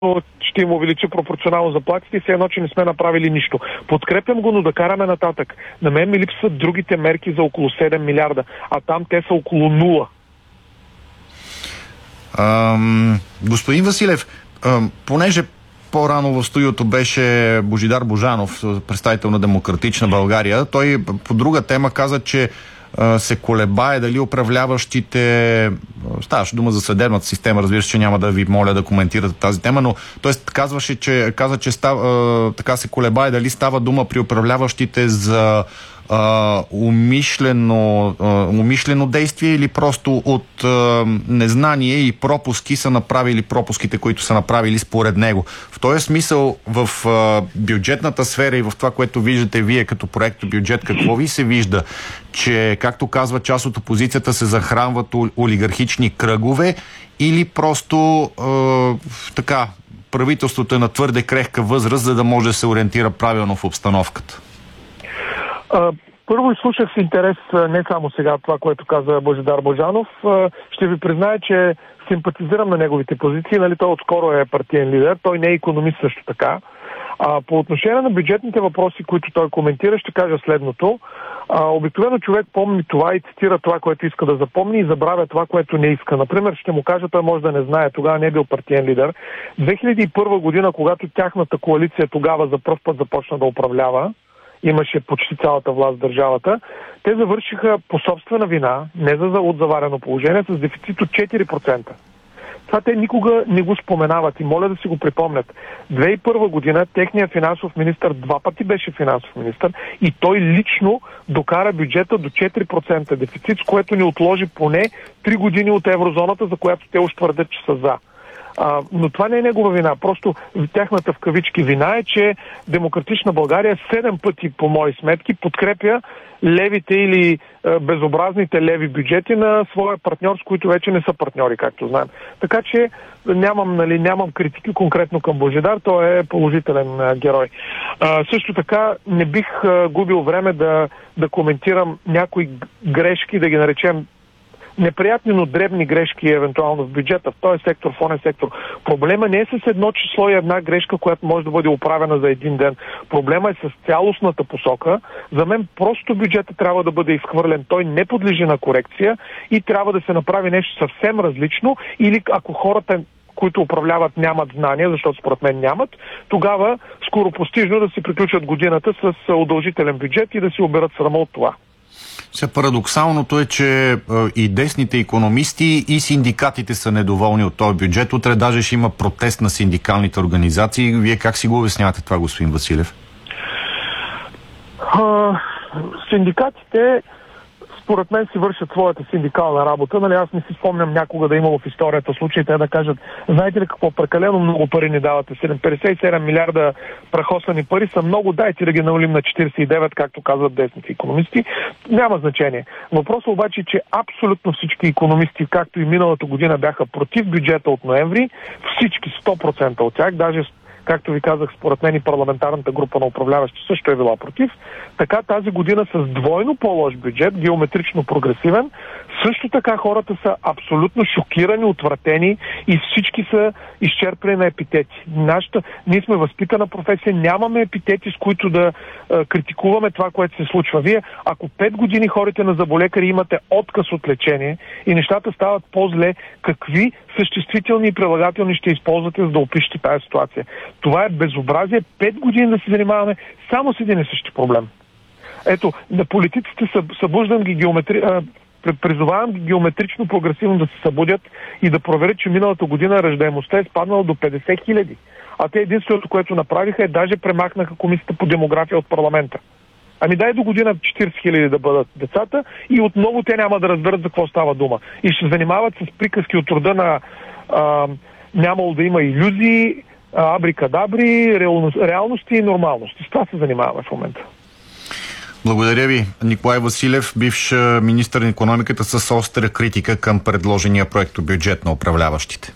ще им увеличи пропорционално заплатите и все едно, че не сме направили нищо. Подкрепям го, но да караме нататък. На мен ми липсват другите мерки за около 7 милиарда, а там те са около 0. Господин Василев, понеже по-рано в студиото беше Божидар Божанов, представител на Демократична България, той по друга тема каза, че се колебае дали управляващите... Ставаше дума за съдебната система, разбира се, че няма да ви моля да коментирате тази тема, но той каза, че така се колебае дали става дума при управляващите за умишлено действие или просто от незнание и пропуски са направили пропуските, които са направили според него. В този смисъл в бюджетната сфера и в това, което виждате вие като проекто бюджет, какво ви се вижда? Че, както казва част от опозицията, се захранват олигархични кръгове или просто така правителството е на твърде крехка възраст, за да може да се ориентира правилно в обстановката? Първо изслушах с интерес не само сега това, което каза Божидар Божанов. Ще ви призная, че симпатизирам на неговите позиции. Нали, той отскоро е партиен лидер, той не е икономист също така. По отношение на бюджетните въпроси, които той коментира, ще кажа следното. Обикновено човек помни това и цитира това, което иска да запомни и забравя това, което не иска. Например, ще му кажа, той може да не знае, тогава не е бил партиен лидер. 2001 година, когато тяхната коалиция тогава за пръв път започна да управлява, имаше почти цялата власт в държавата, те завършиха по собствена вина, не от заварено положение, с дефицит от 4%. Това те никога не го споменават и моля да си го припомнят. 2001 година техният финансов министър 2 пъти беше финансов министър и той лично докара бюджета до 4% дефицит, с което ни отложи поне 3 години от еврозоната, за която те уж твърдят, че са за. Но това не е негова вина. Просто тяхната в кавички вина е, че Демократична България 7 пъти, по мои сметки, подкрепя левите или безобразните леви бюджети на своя партньор, с които вече не са партньори, както знаем. Така че нямам критики конкретно към Божидар, той е положителен герой. Също така не бих губил време да коментирам някои грешки, да ги наречем неприятни, но дребни грешки евентуално в бюджета, в този сектор, в онен сектор. Проблема не е с едно число и една грешка, която може да бъде оправена за един ден. Проблема е с цялостната посока. За мен просто бюджета трябва да бъде изхвърлен. Той не подлежи на корекция и трябва да се направи нещо съвсем различно или ако хората, които управляват, нямат знания, защото според мен нямат, тогава скоропостижно да си приключат годината с удължителен бюджет и да си оберат срама от това. Парадоксалното е, че и десните икономисти, и синдикатите са недоволни от този бюджет. Утре даже ще има протест на синдикалните организации. Вие как си го обяснявате това, господин Василев? Синдикатите според мен си вършат своята синдикална работа. Нали, аз не си спомням някога да имало в историята случаи те да кажат, знаете ли какво, прекалено много пари ни давате, 57 милиарда прахосани пари са много, дайте да ги намалим на 49, както казват десните икономисти. Няма значение. Въпросът обаче е, че абсолютно всички икономисти, както и миналата година, бяха против бюджета от ноември, всички 100% от тях, даже както ви казах, според мен и парламентарната група на управляващи също е била против. Така тази година с двойно по-лош бюджет, геометрично прогресивен, също така хората са абсолютно шокирани, отвратени и всички са изчерпани на епитети. Ние сме възпитана професия, нямаме епитети, с които да критикуваме това, което се случва. Вие, ако 5 години ходите на заболекари, имате отказ от лечение и нещата стават по-зле, какви съществителни и прилагателни ще използвате, за да опишете тази ситуация? Това е безобразие. 5 години да се занимаваме само с един и същи проблем. Ето, на политиците събуждам ги призовавам ги геометрично прогресивно да се събудят и да проверят, че миналата година раждаемостта е спаднала до 50 хиляди. А те единственото, което направиха, е даже премахнаха комисията по демография от парламента. Ами дай до година 40 хиляди да бъдат децата и отново те няма да разберат за какво става дума. И ще занимават с приказки от рода на нямало да има илюзии, абрикадабри, реалности и нормалности. С това се занимаваме в момента. Благодаря ви, Николай Василев, бивш министър на икономиката, с остра критика към предложения проектобюджет на управляващите.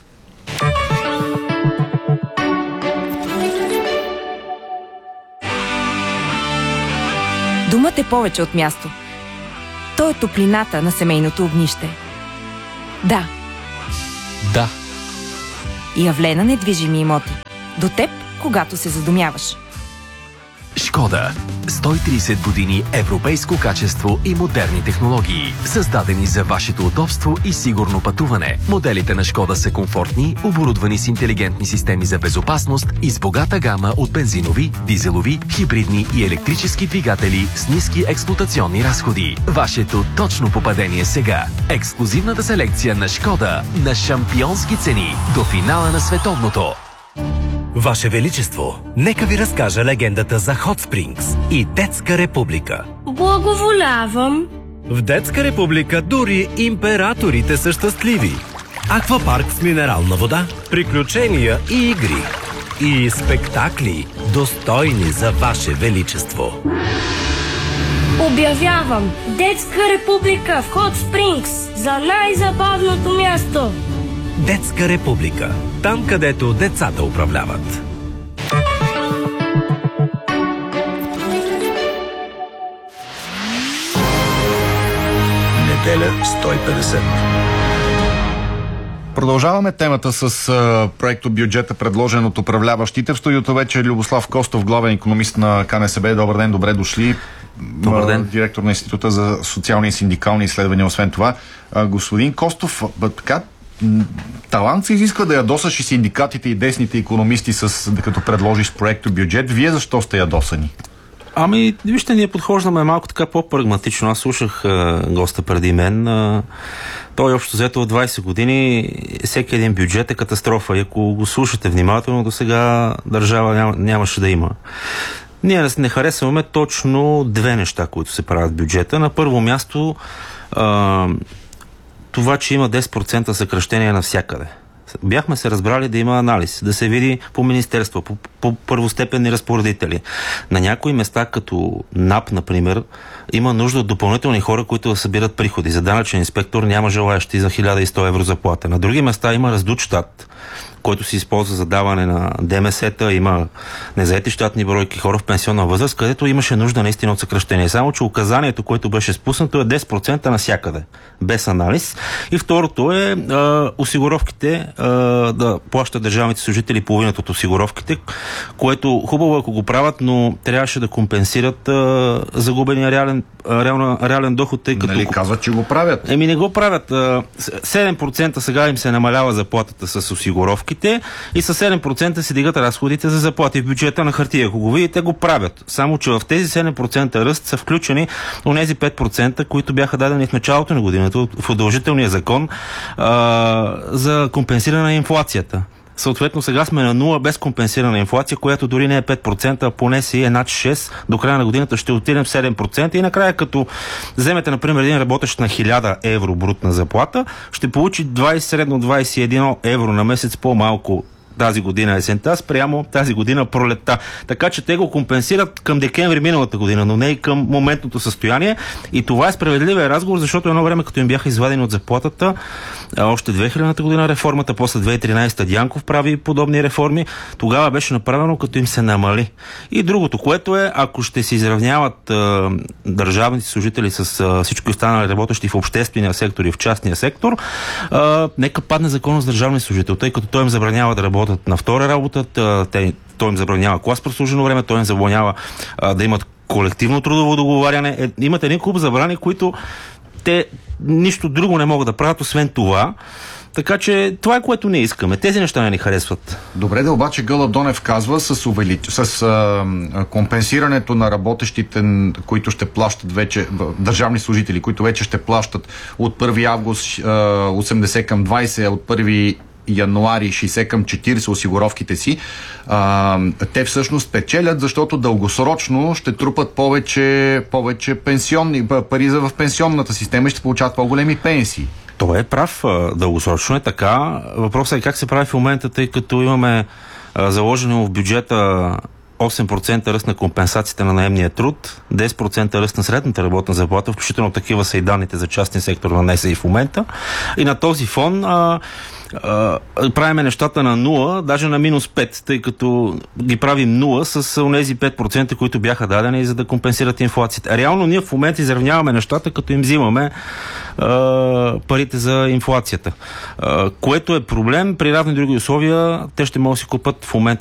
Думът е повече от място. То е топлината на семейното огнище. Да. Да. и Авлена недвижими имоти. До теб, когато се задумяваш. Шкода. 130 години европейско качество и модерни технологии, създадени за вашето удобство и сигурно пътуване. Моделите на Шкода са комфортни, оборудвани с интелигентни системи за безопасност и с богата гама от бензинови, дизелови, хибридни и електрически двигатели с ниски експлоатационни разходи. Вашето точно попадение сега. Ексклузивната селекция на Шкода на шампионски цени до финала на световното. Ваше Величество, нека ви разкажа легендата за Hot Springs и Детска република. Благоволявам. В Детска република дори императорите са щастливи. Аквапарк с минерална вода, приключения и игри. И спектакли, достойни за Ваше Величество. Обявявам Детска република в Hot Springs за най-забавното място. Детска република. Там, където децата управляват. Неделя 150. Продължаваме темата с проекто бюджета, предложен от управляващите. В студиото вече Любослав Костов, главен икономист на КНСБ. Добър ден, добре дошли. Добър ден. Директор на Института за социални и синдикални изследвания. Освен това, господин Костов, така талант се изисква да ядосаш и синдикатите и десните икономисти, като предложиш проекто бюджет. Вие защо сте ядосани? Ами, вижте, ние подхождаме малко така по-прагматично. Аз слушах госта преди мен. Той общо взето от 20 години всеки един бюджет е катастрофа. И ако го слушате внимателно, до сега държава нямаше да има. Ние не харесваме точно две неща, които се правят в бюджета. На първо място това, че има 10% съкращение навсякъде. Бяхме се разбрали да има анализ, да се види по министерства, по първостепенни разпоредители. На някои места, като НАП, например, има нужда от допълнителни хора, които да събират приходи. За данъчен инспектор няма желаящи за 1100 евро заплата. На други места има раздут щат, който се използва за даване на ДМС-та, има незаети щатни бройки, хора в пенсионна възраст, където имаше нужда наистина от съкращение. Само че указанието, което беше спуснато, е 10% навсякъде, без анализ. И второто е осигуровките, да плащат държавните служители половината от осигуровките, което хубаво ако го правят, но трябваше да компенсират загубения реален доход, тъй като... Нали казват, че го правят? Еми не го правят. 7% сега им се намалява заплатата с осигуровките и с 7% се дигат разходите за заплати в бюджета на хартия. Ако го видите, го правят. Само, че в тези 7% ръст са включени онези 5%, които бяха дадени в началото на годината в удължителния закон за компенсиране на инфлацията. Съответно, сега сме на 0 без компенсирана инфлация, която дори не е 5%, а поне си е над 6%. До края на годината ще отидем в 7%. И накрая, като вземете, например, един работещ на 1000 евро брутна заплата, ще получи средно 21 евро на месец по-малко тази година есента, спрямо тази година пролетта. Така че те го компенсират към декември миналата година, но не и към моментното състояние. И това е справедливия разговор, защото едно време, като им бяха извадени от заплатата, още 2000-та година реформата, после 2013-та Дянков прави подобни реформи, тогава беше направено като им се намали. И другото, което е, ако ще се изравняват държавните служители с всички останали работещи в обществения сектор и в частния сектор, нека падне закон за държавния служител, тъй като той им забранява да работят на втора работа, той им забранява клас прослужено време, той им забранява да имат колективно трудово договаряне. Имат един клуб забрани, които те нищо друго не могат да правят, освен това. Така че това е, което ние искаме. Тези неща не ни харесват. Добре, да, обаче Гълъб Донев казва с компенсирането на работещите, които ще плащат вече, държавни служители, които вече ще плащат от 1 август 80 към 20, от 1 януари 60 към 40 осигуровките си, те всъщност печелят, защото дългосрочно ще трупат повече пенсионни пари в пенсионната система и ще получават по-големи пенсии. Това е прав. Дългосрочно е така. Въпросът е как се прави в момента, тъй като имаме заложено в бюджета 8% ръст на компенсацията на наемния труд, 10% ръст на средната работна заплата, включително такива са и данните за частния сектор на НСА и в момента. И на този фон правиме нещата на 0, даже на минус 5, тъй като ги правим 0 с онези 5%, които бяха дадени, за да компенсират инфлацията. Реално ние в момента изравняваме нещата, като им взимаме парите за инфлацията. Което е проблем. При равни други условия те ще могат да си купат в момента